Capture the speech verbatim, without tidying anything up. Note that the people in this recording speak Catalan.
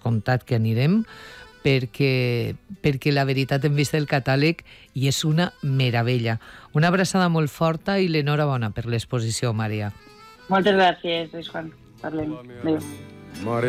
descomptat que anirem, perquè, perquè la veritat hem vist el catàleg i és una meravella. Una abraçada molt forta i l'enhorabona per l'exposició, Maria. Moltes gràcies, Lluís Juan. Parlem. Adéu.